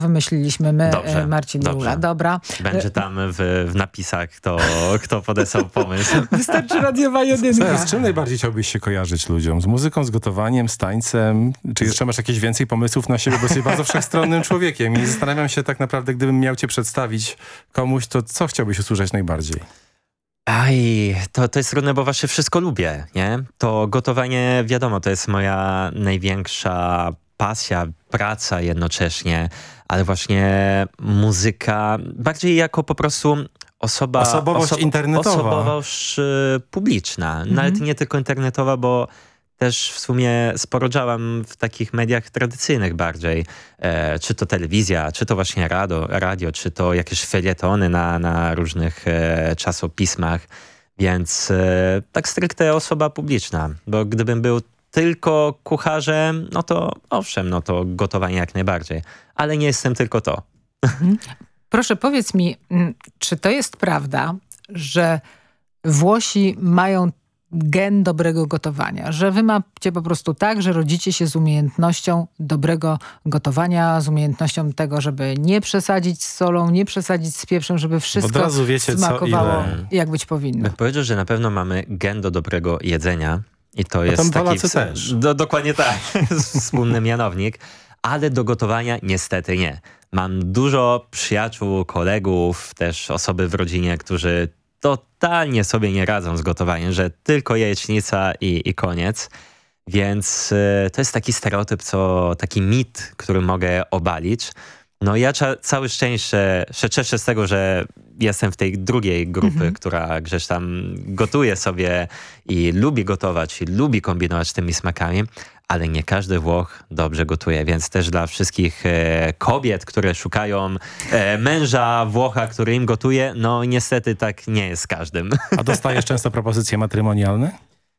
wymyśliliśmy my, Dobrze, Marcin i Ula. Dobra. Będzie tam w napisach, kto podesłał pomysł. Wystarczy radiowa jedynka. Z czym najbardziej chciałbyś się kojarzyć ludziom? Z muzyką, z gotowaniem, z tańcem? Czy jeszcze masz jakieś więcej pomysłów na siebie? Bo jesteś bardzo wszechstronnym człowiekiem i zastanawiam się tak naprawdę, gdybym miał cię przedstawić komuś, to co chciałbyś usłyszeć najbardziej? To jest trudne, bo właśnie wszystko lubię, nie? To gotowanie, wiadomo, to jest moja największa pasja, praca jednocześnie, ale właśnie muzyka bardziej jako po prostu osobowość internetowa. Osobowość publiczna. Nawet nie tylko internetowa, bo też w sumie sporo działam w takich mediach tradycyjnych bardziej. Czy to telewizja, czy to właśnie radio, czy to jakieś felietony na różnych czasopismach. Więc tak stricte osoba publiczna. Bo gdybym był tylko kucharzem, no to owszem, no to gotowanie jak najbardziej. Ale nie jestem tylko to. Proszę, powiedz mi, czy to jest prawda, że Włosi mają gen dobrego gotowania, że wy macie po prostu tak, że rodzicie się z umiejętnością dobrego gotowania, z umiejętnością tego, żeby nie przesadzić z solą, nie przesadzić z pieprzem, żeby wszystko od razu wiecie, smakowało jak być powinno. Bym powiedział, że na pewno mamy gen do dobrego jedzenia i to jest taki... też. Dokładnie tak, wspólny mianownik, ale do gotowania niestety nie. Mam dużo przyjaciół, kolegów, też osoby w rodzinie, którzy totalnie sobie nie radzą z gotowaniem, że tylko jajecznica i koniec. Więc to jest taki stereotyp, taki mit, który mogę obalić. No ja całe szczęście się cieszę z tego, że jestem w tej drugiej grupy, która gdzieś tam gotuje sobie i lubi gotować i lubi kombinować tymi smakami, ale nie każdy Włoch dobrze gotuje, więc też dla wszystkich kobiet, które szukają męża Włocha, który im gotuje, no niestety tak nie jest z każdym. A dostajesz często propozycje matrymonialne?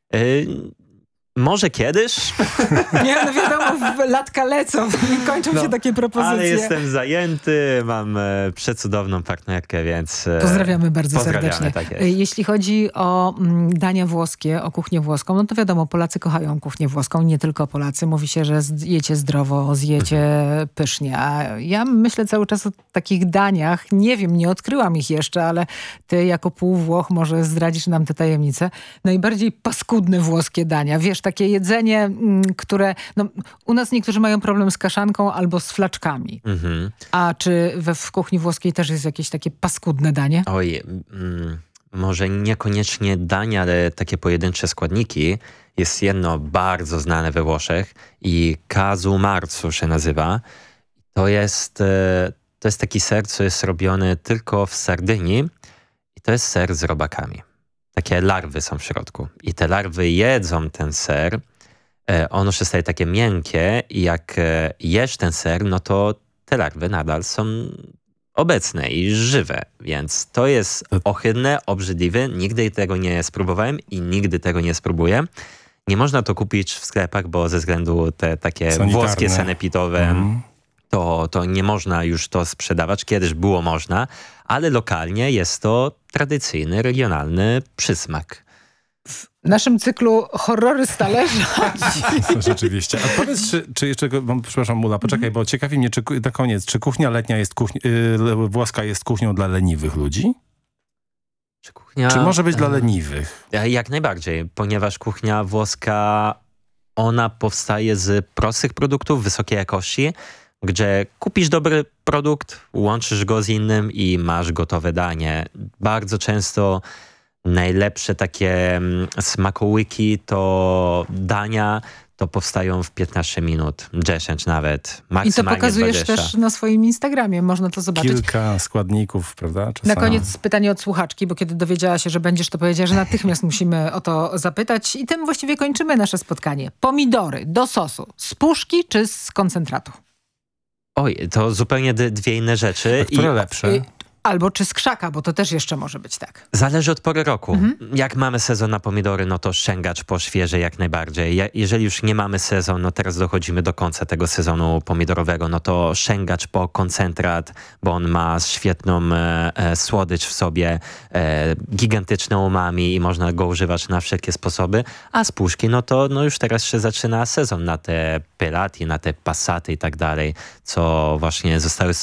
Może kiedyś. Nie, no wiadomo, latka lecą i kończą się takie propozycje. Ale jestem zajęty, mam przecudowną partnerkę, więc pozdrawiamy bardzo serdecznie. Tak jest. Jeśli chodzi o dania włoskie, o kuchnię włoską, no to wiadomo, Polacy kochają kuchnię włoską, nie tylko Polacy. Mówi się, że jecie zdrowo, zjecie pysznie. A ja myślę cały czas o takich daniach. Nie wiem, nie odkryłam ich jeszcze, ale ty jako półwłoch może zdradzisz nam te tajemnice. Najbardziej paskudne włoskie dania. Wiesz, takie jedzenie, które... No, u nas niektórzy mają problem z kaszanką albo z flaczkami. A czy w kuchni włoskiej też jest jakieś takie paskudne danie? Oj, może niekoniecznie danie, ale takie pojedyncze składniki. Jest jedno bardzo znane we Włoszech i casu marzu się nazywa. To jest taki ser, co jest robiony tylko w Sardynii i to jest ser z robakami. Takie larwy są w środku. I te larwy jedzą ten ser. Ono się staje takie miękkie i jak jesz ten ser, no to te larwy nadal są obecne i żywe. Więc to jest ohydne, obrzydliwe. Nigdy tego nie spróbowałem i nigdy tego nie spróbuję. Nie można to kupić w sklepach, bo ze względu te takie włoskie sanepitowe to nie można już to sprzedawać. Kiedyś było można, ale lokalnie jest to tradycyjny, regionalny przysmak. W naszym cyklu horrory z talerza. Rzeczywiście. A powiedz, czy jeszcze, przepraszam Mula, poczekaj, bo ciekawi mnie, na koniec, czy kuchnia letnia jest włoska jest kuchnią dla leniwych ludzi? Czy może być dla leniwych? Jak najbardziej, ponieważ kuchnia włoska, ona powstaje z prostych produktów wysokiej jakości, gdzie kupisz dobry produkt, łączysz go z innym i masz gotowe danie. Bardzo często najlepsze takie smakołyki to dania, to powstają w 15 minut, 10 nawet, maksymalnie 20. I to pokazujesz też na swoim Instagramie, można to zobaczyć. Kilka składników, prawda? Czasami. Na koniec pytanie od słuchaczki, bo kiedy dowiedziała się, że będziesz, to powiedziała, że natychmiast musimy o to zapytać i tym właściwie kończymy nasze spotkanie. Pomidory do sosu, z puszki czy z koncentratu? Oj, to zupełnie dwie inne rzeczy. A które lepsze? Albo czy z krzaka, bo to też jeszcze może być tak. Zależy od pory roku. Jak mamy sezon na pomidory, no to sięgać po świeże jak najbardziej. Jeżeli już nie mamy sezon, no teraz dochodzimy do końca tego sezonu pomidorowego, no to sięgać po koncentrat, bo on ma świetną słodycz w sobie, gigantyczne umami i można go używać na wszelkie sposoby. A z puszki, no to już teraz się zaczyna sezon na te pelati, na te passaty i tak dalej, co właśnie zostały